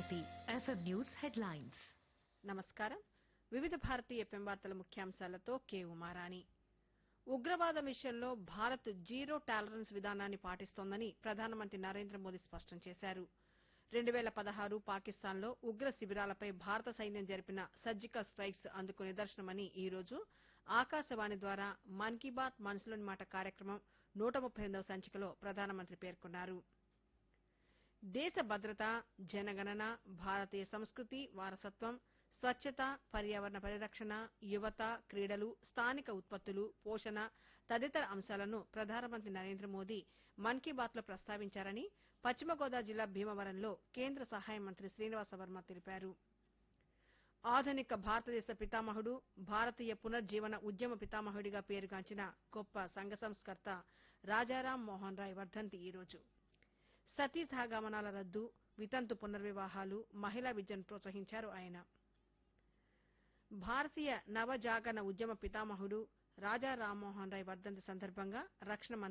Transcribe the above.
Bharati FM news headlines. నమస్కారం. వివిధ Bharati FM వార్తల ముఖ్యాంశాలతో కె ఉమారాణి. ఉగ్రవాదం విషయంలో భారత్ జీరో టాలరెన్స్ విధానాన్ని పాటిస్తోందని ప్రధానమంత్రి నరేంద్ర మోదీ స్పష్టం చేశారు. 2016 పాకిస్తాన్లో ఉగ్ర శిబిరాలపై భారత సైన్యం జరిపిన సర్జికల్ స్టైక్స్ అందుకు నిదర్శనమని ఈ రోజు ఆకాశవాణి ద్వారా మన్ కీ బాత్ మనసులోని మాట కార్యక్రమం 138వ సంచికలో ప్రధానమంత్రి పేర్కొన్నారు. దేశ భద్రత, జనగణన, భారతీయ సంస్కృతి, వారసత్వం, స్వచ్ఛత, పర్యావరణ పరిరక్షణ, యువత, క్రీడలు, స్థానిక ఉత్పత్తులు, పోషణ తదితర అంశాలను ప్రధానమంత్రి నరేంద్ర మోదీ మన్ కీ బాత్ లో ప్రస్తావించారని పశ్చిమ గోదావరి జిల్లా భీమవరంలో కేంద్ర సహాయ మంత్రి శ్రీనివాస వర్మ తెలిపారు. ఆధునిక భారతదేశ పితామహుడు, భారతీయ పునర్జీవన ఉద్యమ పితామహుడిగా పేరుగాంచిన గొప్ప సంఘ సంస్కర్త రాజారాం మోహన్ రాయ్ వర్ధంతి ఈ రోజు. సతీ సహగమనాల రద్దు, వితంతు పునర్వివాహాలు, మహిళా విద్యను ప్రోత్సహించారు ఆయన. భారతీయ నవజాగరణ ఉద్యమ పితామహుడు రాజా రామ్మోహన్ రాయ్ వర్ధంతి సందర్భంగా రక్షణ